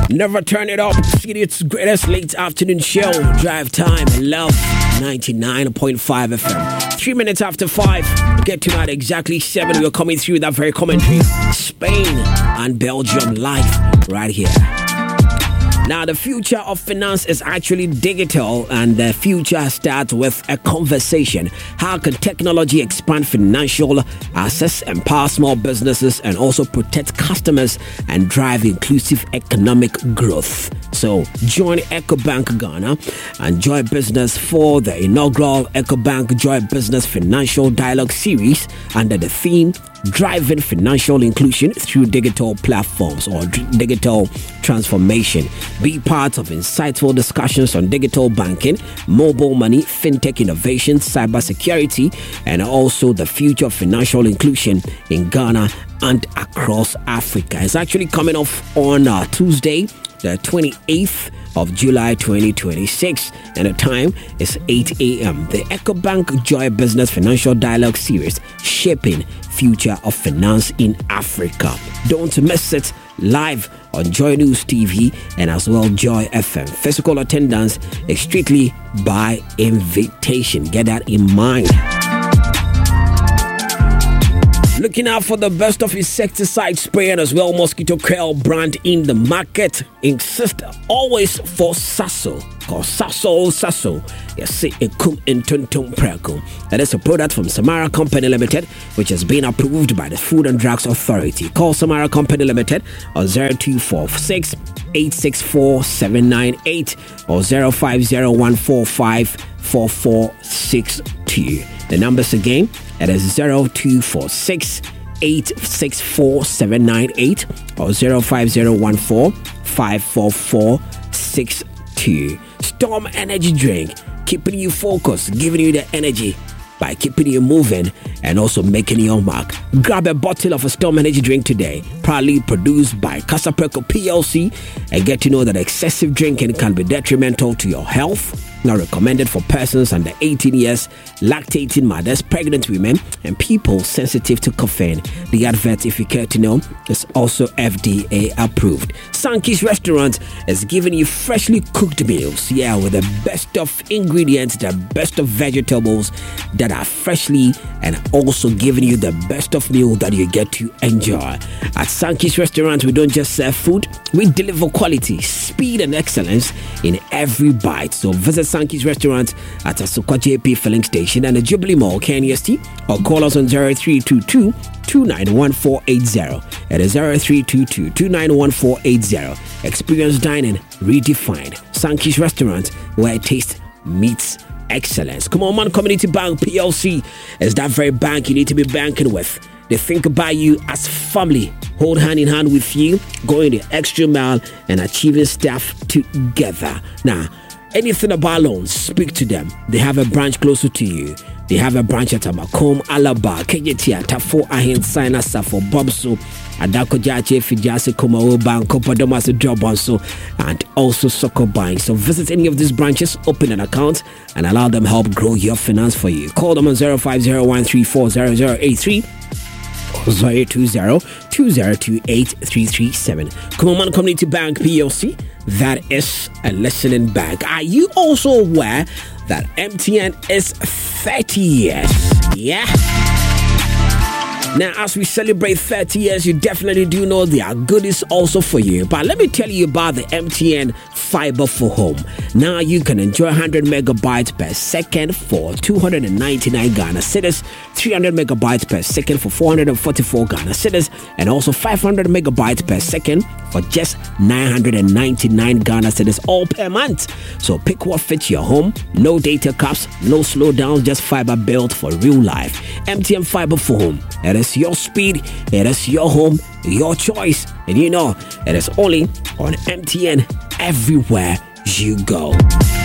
Never turn it off. It's greatest late afternoon show. Drive time. Love 99.5 FM. 3 minutes after 5. Get tonight exactly 7. We're coming through that very commentary. Spain and Belgium live right here. Now, the future of finance is actually digital, and the future starts with a conversation. How can technology expand financial access, empower small businesses, and also protect customers and drive inclusive economic growth? So, join EcoBank Ghana and Joy Business for the inaugural EcoBank Joy Business Financial Dialogue Series under the theme Driving Financial Inclusion Through Digital Platforms or Digital Transformation. Be part of insightful discussions on digital banking, mobile money, fintech innovation, cybersecurity, and also the future of financial inclusion in Ghana and across Africa. It's actually coming off on Tuesday, the 28th of July 2026, and the time is 8 a.m. The EcoBank Joy Business Financial Dialogue Series, Shaping Future of Finance in Africa. Don't miss it, live on Joy News TV and as well Joy FM. Physical attendance is strictly by invitation. Get that in mind. Looking out for the best of insecticide spray and as well mosquito coil brand in the market. Insist always for Sasso. Called Sasso. Yes, Ekum Intuntum Prekum. That is a product from Samara Company Limited, which has been approved by the Food and Drugs Authority. Call Samara Company Limited on 0246 864 798 or 050145 4462. The numbers again, it is 0246 864 798 or 05014 54462. Storm Energy Drink, keeping you focused, giving you the energy by keeping you moving and also making your mark. Grab a bottle of a Storm Energy Drink today, proudly produced by Casapreco PLC, and get to know that excessive drinking can be detrimental to your health. Not recommended for persons under 18 years, lactating mothers, pregnant women, and people sensitive to caffeine. The advert, if you care to know, is also FDA approved. Sankey's Restaurant is giving you freshly cooked meals, with the best of ingredients, the best of vegetables that are freshly, and also giving you the best of meal that you get to enjoy. At Sankey's Restaurant, we don't just serve food, we deliver quality, speed, and excellence in every bite. So visit Sankey's Restaurant at Asokwa JP Filling Station and the Jubilee Mall, KNST, or call us on 0322 291480. It is 0322 291480. Experience dining redefined. Sankey's Restaurant, where taste meets excellence. Come on, man. Community Bank PLC is that very bank you need to be banking with. They think about you as family, hold hand in hand with you, going the extra mile and achieving stuff together. Now, anything about loans, speak to them. They have a branch closer to you. They have a branch at Amakom, Alaba, Kejetia, Tafo, Ahin, Sina, Safo, Bobso, Adako Jache, Fijase, Komao Bank, Kopadomas, Jobanso, and also Soccer Bank. So visit any of these branches, open an account, and allow them help grow your finance for you. Call them on 0501340083. 020-2028-337. Come on, Community Bank PLC. That is a listening bank. Are you also aware that MTN is 30 years? Yeah. Now, as we celebrate 30 years, you definitely do know there are goodies also for you. But let me tell you about the MTN Fiber for Home. Now you can enjoy 100 megabytes per second for 299 Ghana cedis, 300 megabytes per second for 444 Ghana cedis, and also 500 megabytes per second for just 999 Ghana cedis all per month. So pick what fits your home. No data caps, no slowdowns, just fiber built for real life. MTN Fiber for Home. It is your speed, it is your home, your choice, and you know it is only on MTN everywhere you go.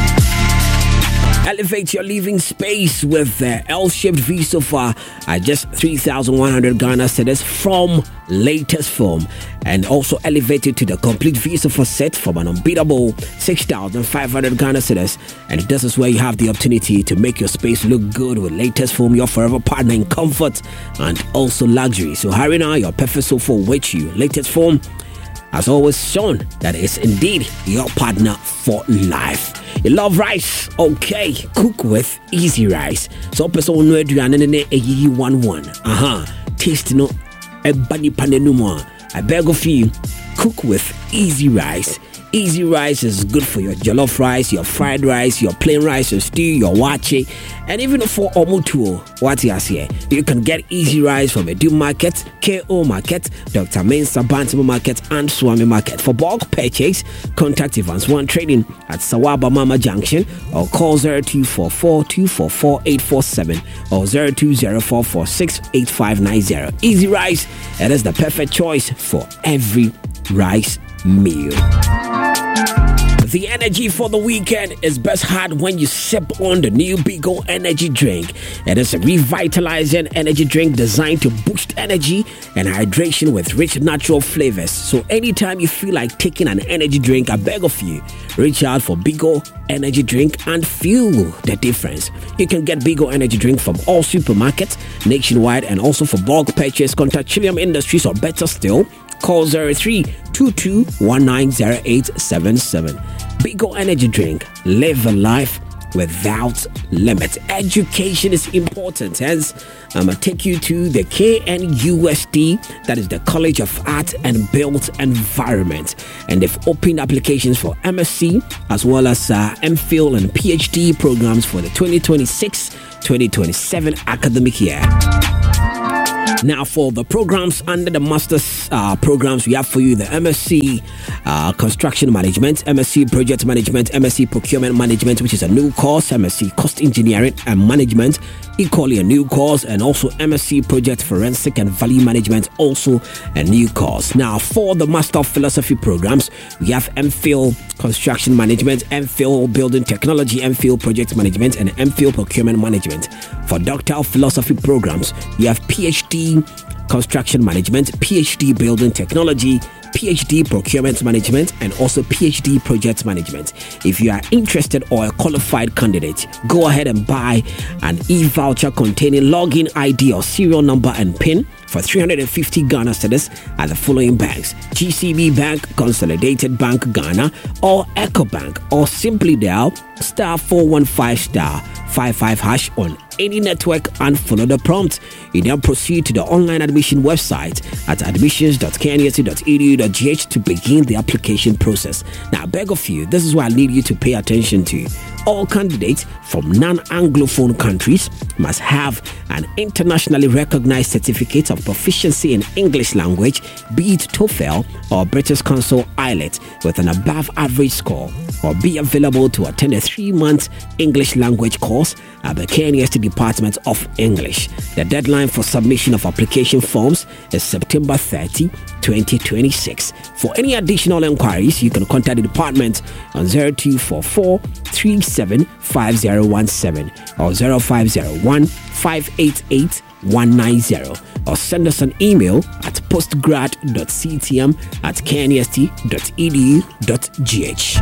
Elevate your living space with the L-shaped V-Sofa at just 3,100 Ghana cedis from Latest Foam, and also elevated to the complete V-Sofa set from an unbeatable 6,500 Ghana cedis. And this is where you have the opportunity to make your space look good with Latest Foam, your forever partner in comfort and also luxury. So hurry now, your perfect sofa waits you. Latest Foam has always shown that it's indeed your partner for life. You love rice? Okay, cook with Easy Rice. So person no aduane ne eyi 1-1. Taste no ebani panenuma. I beg of you, cook with Easy Rice. Easy Rice is good for your jollof rice, your fried rice, your plain rice, your stew, your wache, and even for omutuo. What you here? You can get Easy Rice from Edu Market, KO Market, Dr. Mensa Bantam Market, and Swami Market. For bulk purchase, contact Evans One Trading at Sawaba Mama Junction or call 0244-244-847 or 0204468590. Easy Rice, it is the perfect choice for every rice meal. The energy for the weekend is best had when you sip on the new Bigo energy drink. It is a revitalizing energy drink designed to boost energy and hydration with rich natural flavors. So anytime you feel like taking an energy drink, I beg of you, reach out for Bigo energy drink and feel the difference. You can get Bigo energy drink from all supermarkets nationwide, and also for bulk purchase, contact Chillium Industries, or better still, call 03-22190877. Bigo energy drink. Live a life without limits. Education is important. Hence, I'm going to take you to the KNUST, that is the College of Art and Built Environment. And they've opened applications for MSc as well as MPhil and PhD programs for the 2026-2027 academic year. Now, for the programs under the master's programs, we have for you the MSc Construction Management, MSc Project Management, MSc Procurement Management, which is a new course, MSc Cost Engineering and Management, equally a new course, and also MSc Project Forensic and Value Management, also a new course. Now, for the Master of Philosophy programs, we have MPhil Construction Management, MPhil Building Technology, MPhil Project Management, and MPhil Procurement Management. For Doctor of Philosophy programs, we have PhD Construction Management, PhD Building Technology, PhD Procurement Management, and also PhD Project Management. If you are interested or a qualified candidate, go ahead and buy an e-voucher containing login ID or serial number and PIN for 350 Ghana cedis at the following banks: GCB Bank, Consolidated Bank Ghana, or EcoBank, or simply dial *415*55# on any network and follow the prompt. You then proceed to the online admission website at admissions.knust.edu.gh to begin the application process. Now, I beg of you, this is what I need you to pay attention to. All candidates from non-Anglophone countries must have an internationally recognized certificate of proficiency in English language, be it TOEFL or British Council IELTS, with an above average score, or be available to attend a 3-month English language course at the KNUST Department of English. The deadline for submission of application forms is September 30, 2026. For any additional inquiries, you can contact the department on 0244 375017 or 0501 588 190, or send us an email at postgrad.ctm@knust.edu.gh.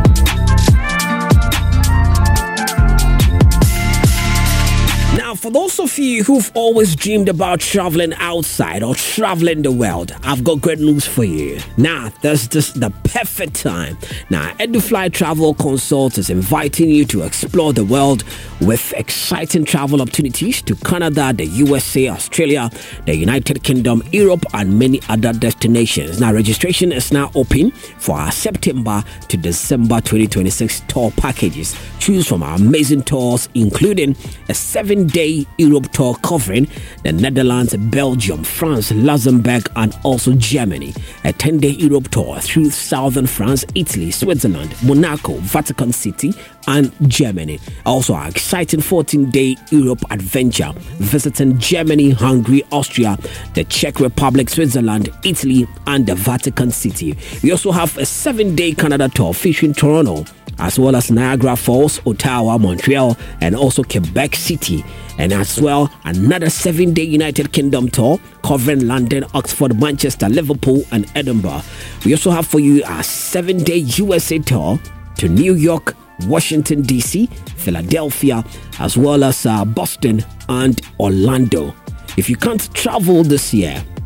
Now, for those of you who've always dreamed about traveling outside or traveling the world, I've got great news for you. Now, that's just the perfect time. Now, EduFly Travel Consult is inviting you to explore the world with exciting travel opportunities to Canada, the USA, Australia, the United Kingdom, Europe, and many other destinations. Now, registration is now open for our September to December 2026 tour packages. Choose from our amazing tours, including a 7-day Europe tour covering the Netherlands, Belgium, France, Luxembourg, and also Germany. A 10-day Europe tour through southern France, Italy, Switzerland, Monaco, Vatican City, and Germany. Also, our exciting 14-day Europe adventure visiting Germany, Hungary, Austria, the Czech Republic, Switzerland, Italy, and the Vatican City. We also have a 7-day Canada tour featuring Toronto, as well as Niagara Falls, Ottawa, Montreal, and also Quebec City. And as well, another 7-day United Kingdom tour covering London, Oxford, Manchester, Liverpool, and Edinburgh. We also have for you a 7-day USA tour to New York, Washington, D.C., Philadelphia, as well as Boston and Orlando. If you can't travel this year,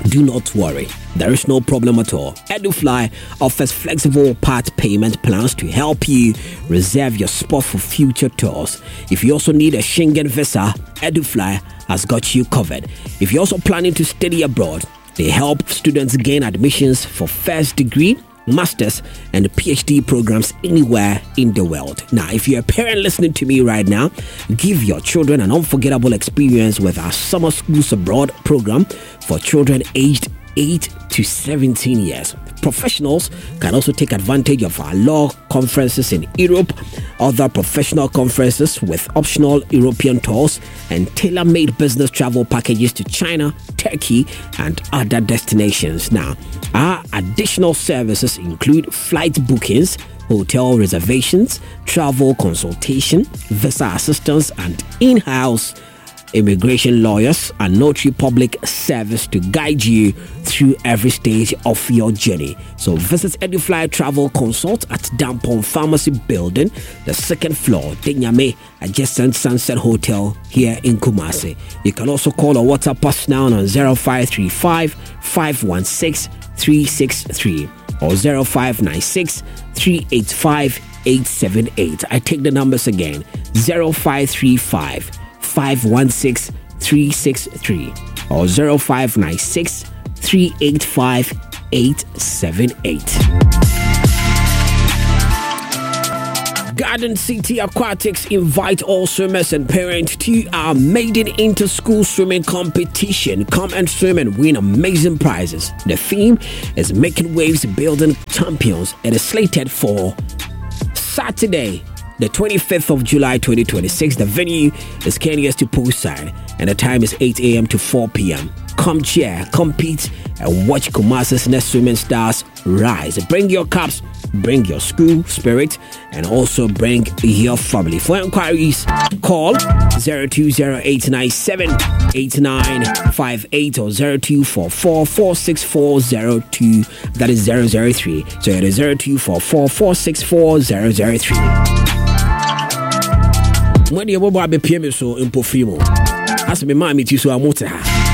Do not worry, there is no problem at all. EduFly offers flexible part payment plans to help you reserve your spot for future tours. If you also need a Schengen visa, EduFly has got you covered. If you're also planning to study abroad, they help students gain admissions for first degree, master's and PhD programs anywhere in the world. Now, if you're a parent listening to me right now, give your children an unforgettable experience with our Summer Schools Abroad program for children aged 8 to 17 years. Professionals can also take advantage of our law conferences in Europe, other professional conferences with optional European tours, and tailor-made business travel packages to China, Turkey, and other destinations. Now, our additional services include flight bookings, hotel reservations, travel consultation, visa assistance, and in-house immigration lawyers and notary public service to guide you through every stage of your journey. So visit EduFly Travel Consult at Dampon Pharmacy Building, the second floor, Denyame, adjacent Sunset Hotel here in Kumasi. You can also call or WhatsApp us now on 0535 516 363 or 0596 385 878. I take the numbers again: 0535 516 363 or 0596 385 878. Garden City Aquatics invite all swimmers and parents to our maiden inter-school swimming competition. Come and swim and win amazing prizes. The theme is Making Waves, Building Champions. It is slated for Saturday, the 25th of July 2026. The venue is Kenya's to Poolside and the time is 8 a.m. to 4 p.m. Come cheer, compete, and watch Kumasi's next swimming stars rise. Bring your cups, bring your school spirit, and also bring your family. For inquiries, call 0208978958 or 0244464002. That is 003. So it is 0244464003. When you will be PM so in Pofimo, as me mammy to so a motor,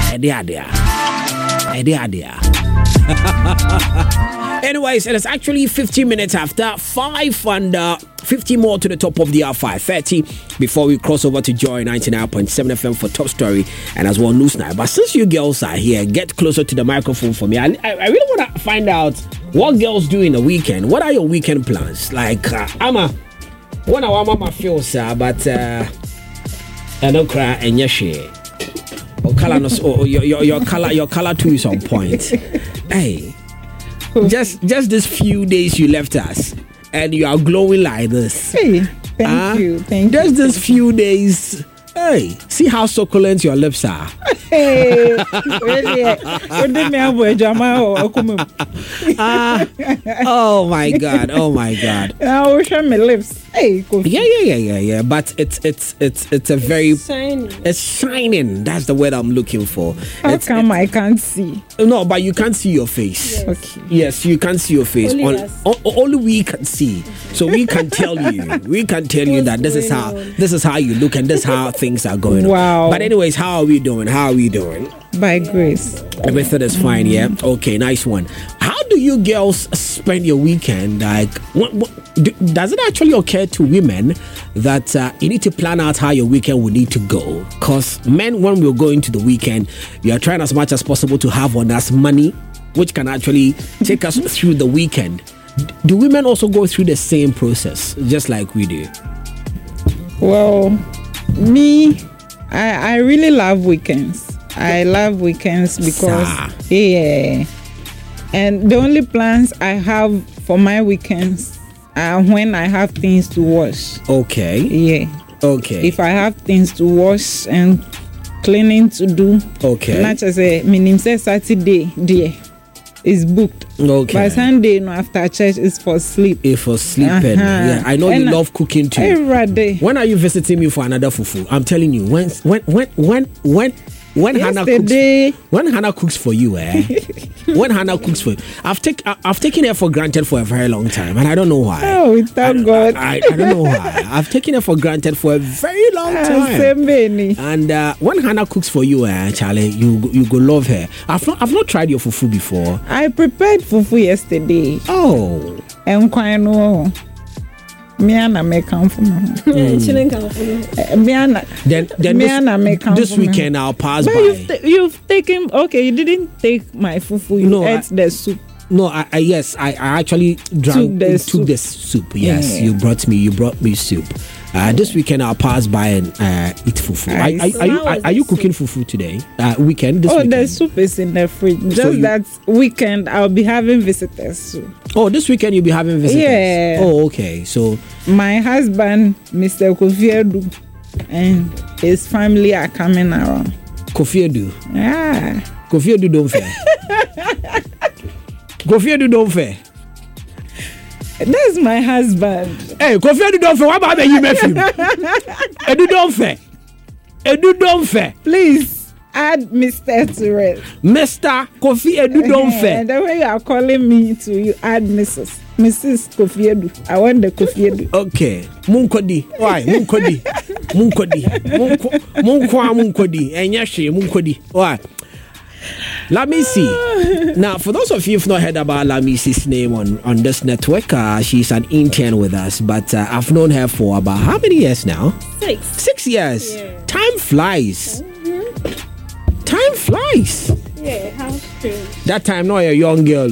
Anyways, it is actually 15 minutes after 5 and 50 more to the top of the hour, 5:30 before we cross over to Joy 99.7 FM for Top Story and as well News Night. But since you girls are here, get closer to the microphone for me. I really want to find out what girls do in the weekend. What are your weekend plans? Like, when I want my feels, but I don't cry and yes, your color too is on point. Hey, just this few days you left us, and you are glowing like this. Hey, thank you. Just this few days. Hey, see how succulent your lips are. Hey, oh my God! I will show my lips. Hey, yeah. But it's a very shining. It's shining. That's the word I'm looking for. How come I can't see? No, but you can't see your face. Yes. Okay. Yes, you can see your face. Only we can see. So we can tell you. We can tell you that this is how you look and this is how things are going. Wow. But anyways, how are we doing? By grace. Everything is fine, yeah? Okay, nice one. How do you girls spend your weekend? Like, does it actually occur to women that you need to plan out how your weekend will need to go? Because men, when we're going to the weekend, we are trying as much as possible to have on us money, which can actually take us through the weekend. Do women also go through the same process, just like we do? Well, me, I really love weekends. I love weekends because, yeah. And the only plans I have for my weekends are when I have things to wash. Okay. Yeah. Okay. If I have things to wash and cleaning to do. Okay. Not as a minimum Saturday, dear. Is booked. Okay. By Sunday, after church is for sleep. It's for sleeping. Yeah, I know you love cooking too. Every day. When are you visiting me for another fufu? I'm telling you, when when Yesterday. Hannah cooks for you, when Hannah cooks for you, I've taken her for granted for a very long time, and I don't know why. Oh, thank God. I don't know why. I've taken her for granted for a very long time. And when Hannah cooks for you, Charlie, you go love her. I've not tried your fufu before. I prepared fufu yesterday. Oh. And quite no. Miana may come from Miana. Then this weekend I'll pass by. You've taken, okay, you didn't take my fufu, you ate the soup. No, I actually took the soup. Yes, you brought me soup. This weekend I'll pass by and eat fufu. Are you cooking fufu today? Weekend. The soup is in the fridge. Just that weekend I'll be having visitors. Oh, this weekend you'll be having visitors. Yeah. Oh, okay. So my husband, Mr. Kofi Edu, and his family are coming around. Kofi Edu. Yeah. Kofi Edu don't fair. Kofi Edu don't fair. That's my husband. Hey, Kofi Edu don't fair. What about you, Matthew? Edu don't fair. Edu don't fair. Please add Mr. to it. Mr. Kofi Edu don't fair. And the way you are calling me to you add Mrs. Kofi Edu. I want the Kofi Edu. Okay. Munkodi. Why? Munkodi. Munkodi. Enyashi Munkodi. Why? Lamisi. Now, for those of you who've not heard about Lamisi's name on this network, she's an intern with us, but I've known her for about how many years now? 6 years. Yeah. Time flies. Time flies. Yeah, how strange. That time, no, a young girl.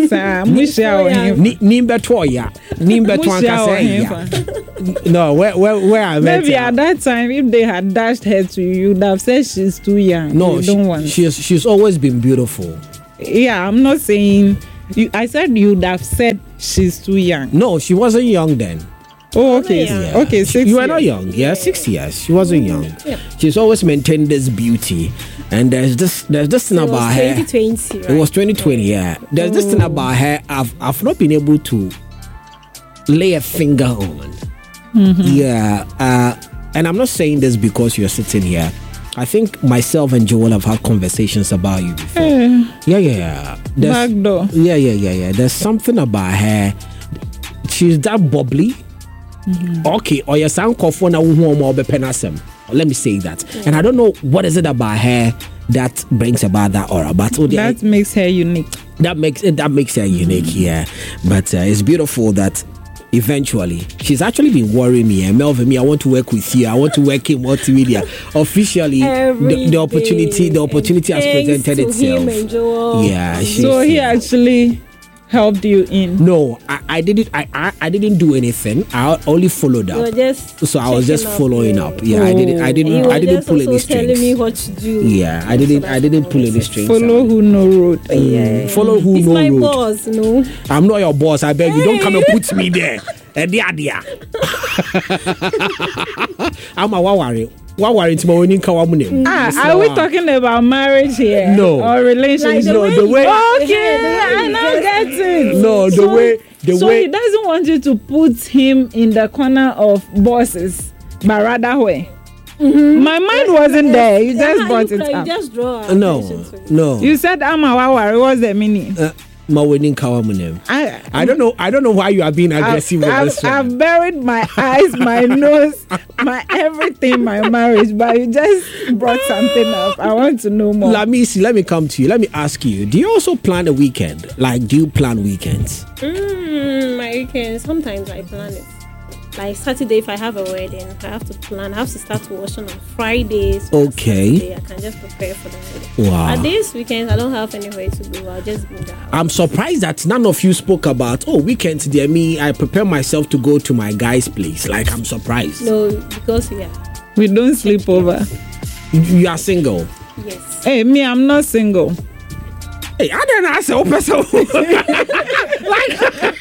No, where I met maybe at that time, if they had dashed her to you, you'd have said she's too young. No, she's always been beautiful. Yeah, I'm not saying. I said you'd have said she's too young. No, she wasn't young then. Oh, okay. Yeah. Okay, 6 years. You were not young. Yeah, 6 years. She wasn't young. Yeah. She's always maintained this beauty. And there's this thing about her. 2020, right? It was 2020, yeah. There's this thing about her I've not been able to lay a finger on. Mm-hmm. Yeah. And I'm not saying this because you're sitting here. I think myself and Joel have had conversations about you before. Yeah. Backdoor. Yeah. There's something about her. She's that bubbly. Mm-hmm. Okay, or your sound cough let me say that. Yeah. And I don't know what is it about her that brings about that aura, but that makes her unique. That makes her unique, yeah. But it's beautiful that eventually she's actually been worrying me. And Melvin, I want to work with you. I want to work in multimedia. Officially, the opportunity has presented itself. Yeah. So he actually helped you in? No, I didn't. I didn't do anything. I only followed up. So I was just following up. Yeah, I didn't pull any strings. Telling me what to do. Yeah, I didn't pull any strings. Follow who no road. Yeah. Follow who He's no my road. Boss, no. I'm not your boss. I beg you, don't come and put me there. I'm a wawari. Are we talking about marriage here? No. Or relationship? Like the way. Okay, I now get it. No, the way. He doesn't want you to put him in the corner of bosses, but rather where? Mm-hmm. My mind wasn't there. You just brought it up. You just draw. No. You said I'm a wawari. What's the meaning? I don't know why you are being aggressive with this one. I've buried my eyes, my nose, my everything, my marriage, but you just brought something up. I want to know more. Let me come to you. Let me ask you, do you also plan a weekend? Like, do you plan weekends? My weekends, sometimes I plan it. Like Saturday, if I have a wedding, I have to plan. I have to start washing on Fridays. Okay. Saturday, I can just prepare for the wedding. Wow. At this weekend, I don't have anywhere to go. I'll just be there. I'm surprised that none of you spoke about, weekends, dear me, I prepare myself to go to my guy's place. Like, I'm surprised. No, because we don't sleep over. You are single? Yes. Hey, me, I'm not single. Hey, I didn't ask a person. Like,